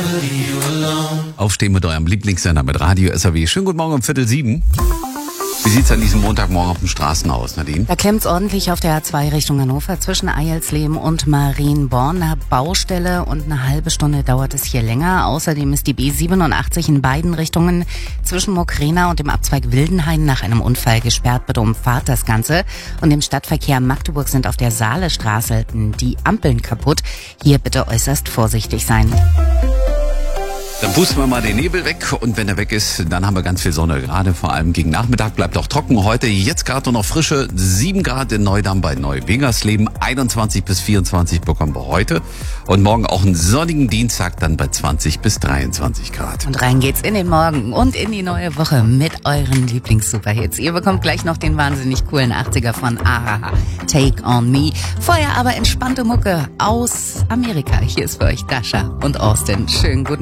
Aufstehen mit eurem Lieblingssender mit Radio SAW. Schönen guten Morgen um 6:45. Wie sieht's an diesem Montagmorgen auf den Straßen aus, Nadine? Da klemmt's ordentlich auf der A2 Richtung Hannover zwischen Eilsleben und Marienborn. Eine Baustelle und eine halbe Stunde dauert es hier länger. Außerdem ist die B87 in beiden Richtungen zwischen Mokrena und dem Abzweig Wildenhain nach einem Unfall gesperrt. Bitte umfahrt das Ganze. Und im Stadtverkehr Magdeburg sind auf der Saalestraße die Ampeln kaputt. Hier bitte äußerst vorsichtig sein. Dann pusten wir mal den Nebel weg und wenn er weg ist, dann haben wir ganz viel Sonne. Gerade vor allem gegen Nachmittag bleibt auch trocken. Heute jetzt gerade noch frische 7 Grad in Neudamm bei Neu-Wingersleben. 21 bis 24 bekommen wir heute. Und morgen auch einen sonnigen Dienstag dann bei 20 bis 23 Grad. Und rein geht's in den Morgen und in die neue Woche mit euren Lieblings-Superhits. Ihr bekommt gleich noch den wahnsinnig coolen 80er von Ahaha, Take On Me. Vorher aber entspannte Mucke aus Amerika. Hier ist für euch Dasha und Austin. Schönen guten